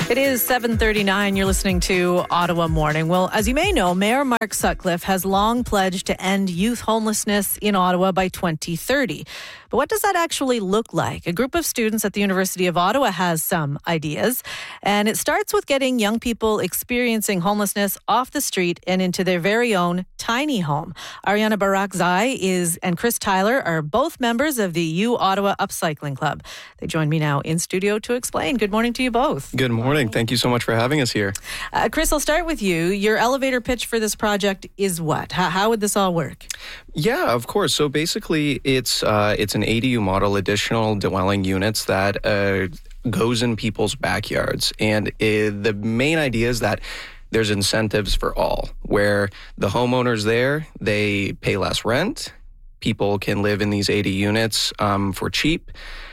It is 7:39. You're listening to Ottawa Morning. Well, as you may know, Mayor Mark Sutcliffe has long pledged to end youth homelessness in Ottawa by 2030. But what does that actually look like? A group of students at the University of Ottawa has some ideas, and it starts with getting young people experiencing homelessness off the street and into their very own tiny home. Ariana Barakzai and Chris Tyler are both members of the U Ottawa Upcycling Club. They join me now in studio to explain. Good morning to you both. Good morning. Thank you so much for having us here. Chris, I'll start with you. Your elevator pitch for this project is what? How would this all work? Yeah, of course. So basically, it's an ADU model, additional dwelling units that goes in people's backyards. And the main idea is that there's incentives for all, where the homeowners there, they pay less rent. People can live in these ADU units for cheap.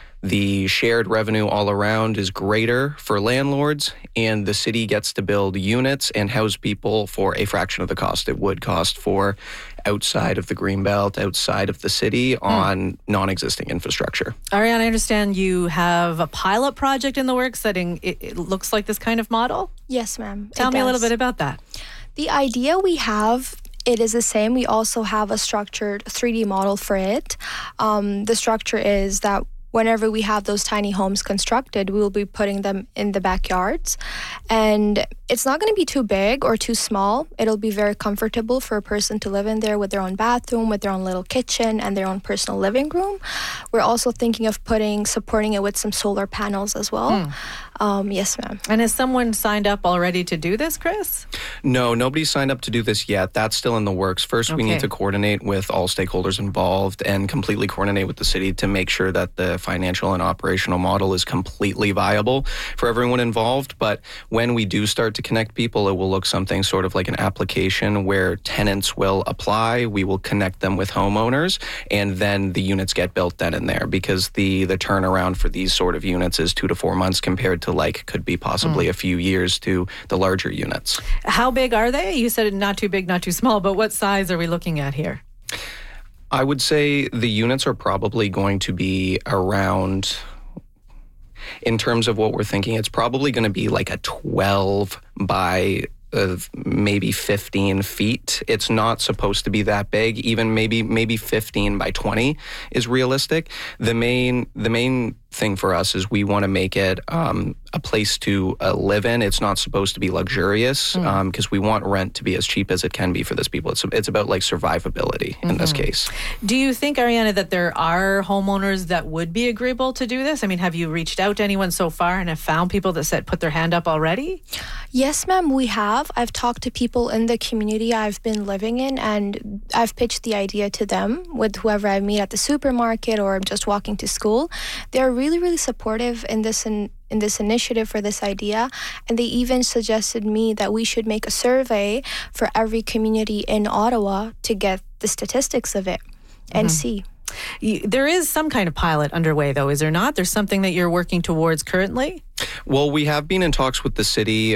The shared revenue all around is greater for landlords, and the city gets to build units and house people for a fraction of the cost it would cost for outside of the Greenbelt, outside of the city on non-existing infrastructure. Ariana, I understand you have a pilot project in the works that it looks like this kind of model? Yes, ma'am. Tell me a little bit about that. The idea we have, it is the same. We also have a structured 3D model for it. The structure is that whenever we have those tiny homes constructed, we will be putting them in the backyards. And it's not going to be too big or too small. It'll be very comfortable for a person to live in there with their own bathroom, with their own little kitchen, and their own personal living room. We're also thinking of supporting it with some solar panels as well. Yes, ma'am. And has someone signed up already to do this, Chris? No, nobody's signed up to do this yet. That's still in the works. First, we need to coordinate with all stakeholders involved and completely coordinate with the city to make sure that the financial and operational model is completely viable for everyone involved. But when we do start to connect people, it will look something sort of like an application where tenants will apply. We will connect them with homeowners, and then the units get built then and there, because the turnaround for these sort of units is 2 to 4 months compared to could be possibly a few years to the larger units. How big are they? You said not too big, not too small, but what size are we looking at here? I would say the units are probably going to be around, in terms of what we're thinking, it's probably going to be like a 12 by maybe 15 feet. It's not supposed to be that big. Even maybe 15 by 20 is realistic. The main thing for us is we want to make it a place to live in. It's not supposed to be luxurious because we want rent to be as cheap as it can be for this people. It's about survivability in this case. Do you think, Ariana, that there are homeowners that would be agreeable to do this? I mean, have you reached out to anyone so far and have found people that put their hand up already? Yes, ma'am, we have. I've talked to people in the community I've been living in, and I've pitched the idea to them with whoever I meet at the supermarket or just walking to school. They're really, really supportive in this initiative for this idea, and they even suggested me that we should make a survey for every community in Ottawa to get the statistics of it and see. There is some kind of pilot underway, though, is there not? There's something that you're working towards currently? Well, we have been in talks with the city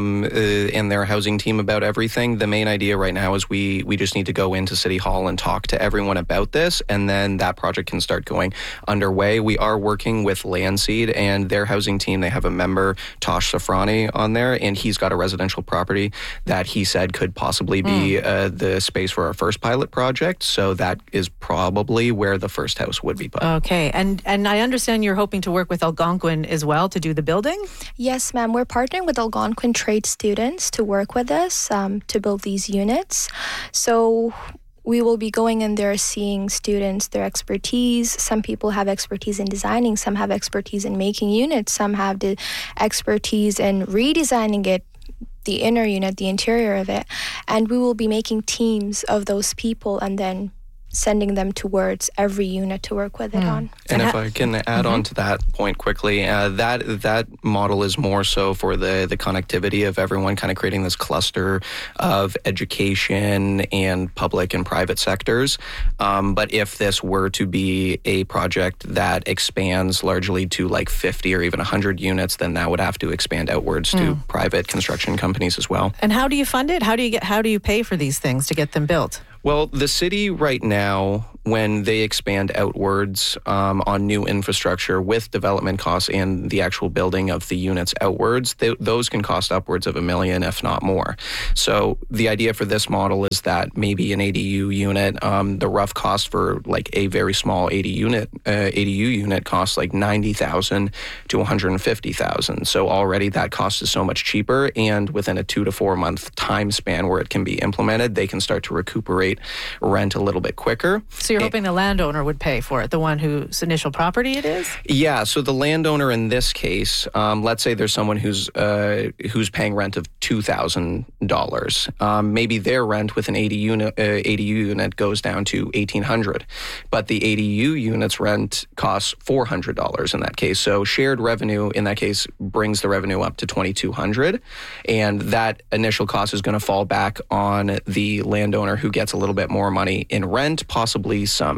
and their housing team about everything. The main idea right now is we just need to go into City Hall and talk to everyone about this, and then that project can start going underway. We are working with Landseed and their housing team. They have a member, Tosh Safrani, on there, and he's got a residential property that he said could possibly be the space for our first pilot project. So that is probably where the first house would be put. Okay, and I understand you're hoping to work with Algonquin as well to do the building? Yes, ma'am. We're partnering with Algonquin trade students to work with us to build these units. So we will be going in there seeing students, their expertise. Some people have expertise in designing, some have expertise in making units, some have the expertise in redesigning it, the inner unit, the interior of it. And we will be making teams of those people and then sending them towards every unit to work with it on. And if I can add on to that point quickly, that model is more so for the connectivity of everyone, kind of creating this cluster of education and public and private sectors. But if this were to be a project that expands largely to 50 or even 100 units, then that would have to expand outwards to private construction companies as well. And how do you fund it? How do you pay for these things to get them built? Well, the city right now when they expand outwards on new infrastructure with development costs and the actual building of the units outwards, those can cost upwards of $1 million, if not more. So the idea for this model is that maybe an ADU unit, the rough cost for like a very small ADU unit costs like $90,000 to $150,000. So already that cost is so much cheaper, and within a 2 to 4 month time span where it can be implemented, they can start to recuperate rent a little bit quicker. So you're hoping the landowner would pay for it, the one whose initial property it is? Yeah, so the landowner in this case, let's say there's someone who's paying rent of $2,000. Maybe their rent with an ADU unit goes down to $1,800, but the ADU unit's rent costs $400 in that case. So shared revenue in that case brings the revenue up to $2,200, and that initial cost is going to fall back on the landowner who gets a little bit more money in rent, possibly some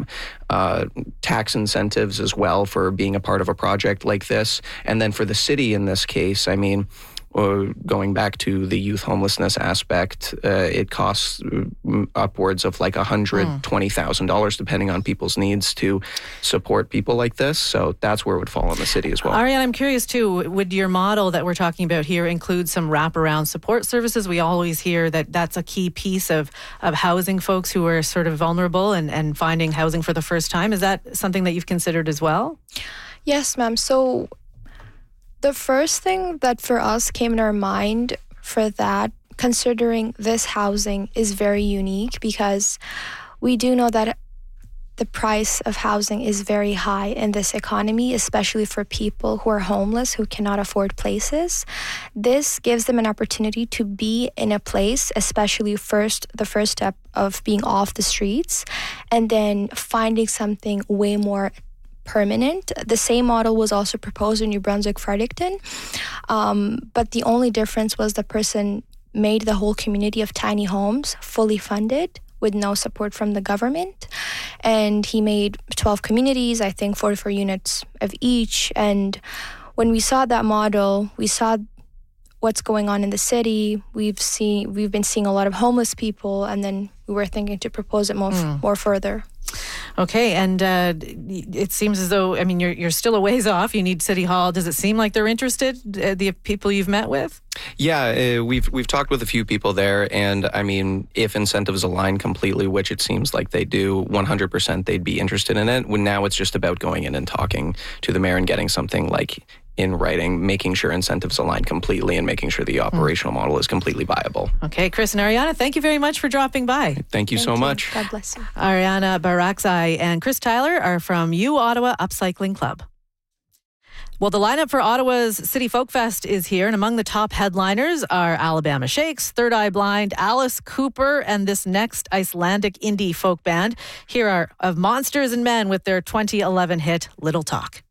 tax incentives as well for being a part of a project like this. And then for the city in this case, I mean, going back to the youth homelessness aspect, it costs upwards of like $120,000 depending on people's needs to support people like this. So that's where it would fall on the city as well. Ariane, I'm curious too, would your model that we're talking about here include some wraparound support services? We always hear that that's a key piece of housing folks who are sort of vulnerable and finding housing for the first time. Is that something that you've considered as well? Yes, ma'am. So the first thing that for us came in our mind for that, considering this housing is very unique, because we do know that the price of housing is very high in this economy, especially for people who are homeless, who cannot afford places. This gives them an opportunity to be in a place, especially the first step of being off the streets, and then finding something way more permanent. The same model was also proposed in New Brunswick, Fredericton, but the only difference was the person made the whole community of tiny homes fully funded with no support from the government, and he made 12 communities, I think 44 units of each. And when we saw that model, we saw what's going on in the city. We've been seeing a lot of homeless people, and then we were thinking to propose it more further. Okay, and it seems as though, I mean, you're still a ways off. You need City Hall. Does it seem like they're interested, the people you've met with? Yeah, we've talked with a few people there, and I mean, if incentives align completely, which it seems like they do, 100% they'd be interested in it. Now it's just about going in and talking to the mayor and getting something like in writing, making sure incentives align completely and making sure the operational model is completely viable. Okay, Chris and Ariana, thank you very much for dropping by. Thank you so much. God bless you. Ariana Barakzai and Chris Tyler are from U Ottawa Upcycling Club. Well, the lineup for Ottawa's City Folk Fest is here, and among the top headliners are Alabama Shakes, Third Eye Blind, Alice Cooper, and this next Icelandic indie folk band. Here are Of Monsters and Men with their 2011 hit, Little Talk.